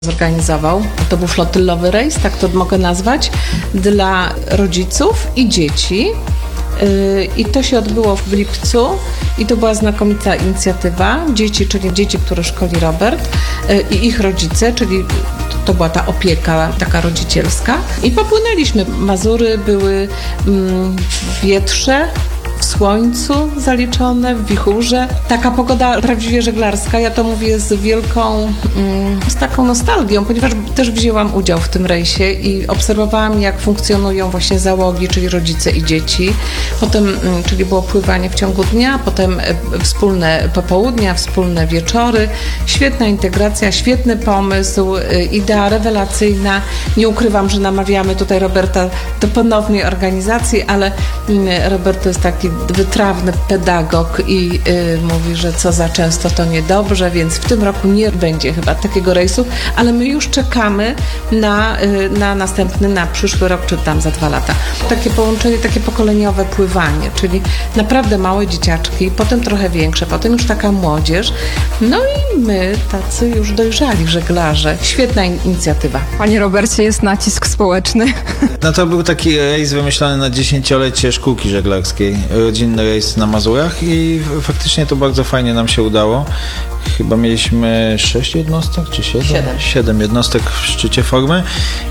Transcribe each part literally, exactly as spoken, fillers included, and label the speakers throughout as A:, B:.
A: zorganizował. To był flotylowy rejs, tak to mogę nazwać, dla rodziców i dzieci. I to się odbyło w lipcu i to była znakomita inicjatywa. Dzieci, czyli dzieci, które szkoli Robert i ich rodzice, czyli to była ta opieka taka rodzicielska. I popłynęliśmy. Mazury były w wietrze, w słońcu zaliczone, w wichurze. Taka pogoda prawdziwie żeglarska, ja to mówię z wielką, z taką nostalgią, ponieważ też wzięłam udział w tym rejsie i obserwowałam, jak funkcjonują właśnie załogi, czyli rodzice i dzieci. Potem, czyli było pływanie w ciągu dnia, potem wspólne popołudnia, wspólne wieczory. Świetna integracja, świetny pomysł, idea rewelacyjna. Nie ukrywam, że namawiamy tutaj Roberta do ponownej organizacji, ale Robert to jest taki wytrawny pedagog i y, mówi, że co za często to niedobrze, więc w tym roku nie będzie chyba takiego rejsu, ale my już czekamy na, y, na następny, na przyszły rok, czy tam za dwa lata. Takie połączenie, takie pokoleniowe pływanie, czyli naprawdę małe dzieciaczki, potem trochę większe, potem już taka młodzież, no i my tacy już dojrzali żeglarze. Świetna in- inicjatywa.
B: Panie Robercie, jest nacisk społeczny.
C: No to był taki rejs wymyślony na dziesięciolecie szkółki żeglarskiej. Rodzinny rejs na Mazurach i faktycznie to bardzo fajnie nam się udało. Chyba mieliśmy sześć jednostek, czy siedem?
A: Siedem.
C: Siedem jednostek w szczycie formy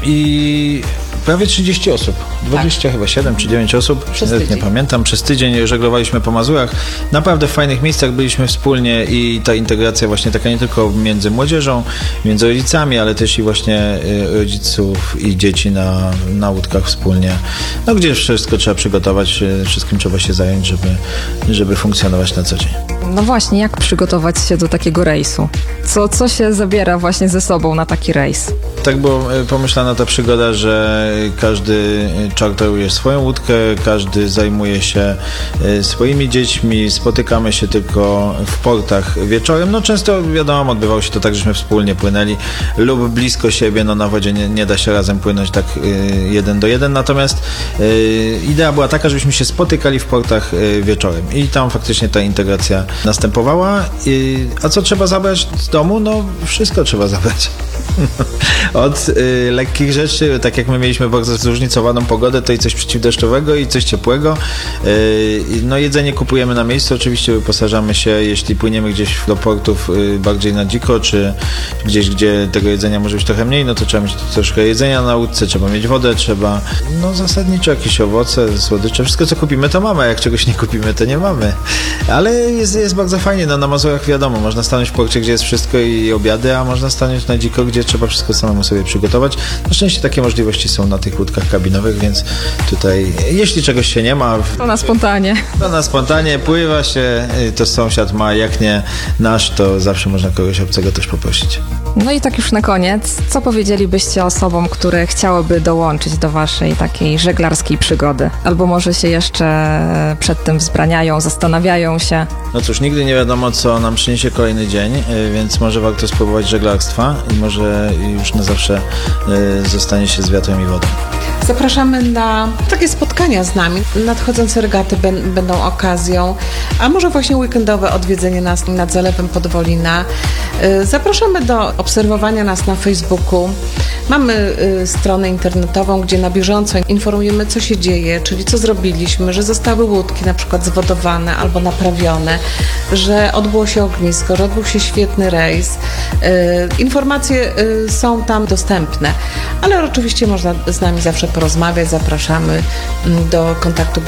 C: i prawie trzydzieści osób. dwadzieścia tak. Chyba siedem czy dziewięć osób.
A: Przez
C: Nawet
A: tydzień.
C: nie pamiętam. Przez tydzień żeglowaliśmy po Mazurach. Naprawdę w fajnych miejscach byliśmy wspólnie i ta integracja właśnie taka nie tylko między młodzieżą, między rodzicami, ale też i właśnie rodziców i dzieci na, na łódkach wspólnie. No gdzie wszystko trzeba przygotować, wszystkim trzeba się zająć, żeby, żeby funkcjonować na co dzień.
B: No właśnie, jak przygotować się do takiego rejsu? Co, co się zabiera właśnie ze sobą na taki rejs?
C: Tak była pomyślana ta przygoda, że każdy czarteruje swoją łódkę, każdy zajmuje się swoimi dziećmi, spotykamy się tylko w portach wieczorem. No często, wiadomo, odbywało się to tak, żeśmy wspólnie płynęli lub blisko siebie, no na wodzie nie, nie da się razem płynąć tak jeden do jeden, natomiast idea była taka, żebyśmy się spotykali w portach wieczorem i tam faktycznie ta integracja następowała. A co trzeba zabrać z domu? No wszystko trzeba zabrać. Od y, lekkich rzeczy, tak jak my mieliśmy bardzo zróżnicowaną pogodę, to i coś przeciwdeszczowego i coś ciepłego. Y, no jedzenie kupujemy na miejscu, oczywiście wyposażamy się, jeśli płyniemy gdzieś do portów y, bardziej na dziko, czy gdzieś, gdzie tego jedzenia może być trochę mniej, no to trzeba mieć troszkę jedzenia na łódce, trzeba mieć wodę, trzeba, no zasadniczo jakieś owoce, słodycze, wszystko co kupimy to mamy, a jak czegoś nie kupimy to nie mamy. Ale jest, jest bardzo fajnie, no na Mazurach wiadomo, można stanąć w porcie, gdzie jest wszystko i obiady, a można stanąć na dziko, gdzie trzeba wszystko samemu sobie przygotować. Na szczęście takie możliwości są na tych łódkach kabinowych, więc tutaj, jeśli czegoś się nie ma,
B: To na spontanie.
C: to na spontanie pływa się, to sąsiad ma, jak nie nasz, to zawsze można kogoś obcego też poprosić.
B: No i tak już na koniec, co powiedzielibyście osobom, które chciałyby dołączyć do waszej takiej żeglarskiej przygody? Albo może się jeszcze przed tym wzbraniają, zastanawiają się.
C: No cóż, nigdy nie wiadomo, co nam przyniesie kolejny dzień, więc może warto spróbować żeglarstwa i może już na zawsze zostanie się z wiatrem i wodą.
A: Zapraszamy na takie spotkania z nami. Nadchodzące regaty ben, będą okazją, a może właśnie weekendowe odwiedzenie nas nad Zalewem Podwolina. Zapraszamy do obserwowania nas na Facebooku. Mamy stronę internetową, gdzie na bieżąco informujemy, co się dzieje, czyli co zrobiliśmy, że zostały łódki na przykład zwodowane albo naprawione, że odbyło się ognisko, że odbył się świetny rejs. Informacje są tam dostępne, ale oczywiście można z nami zawsze porozmawiać. Zapraszamy do kontaktu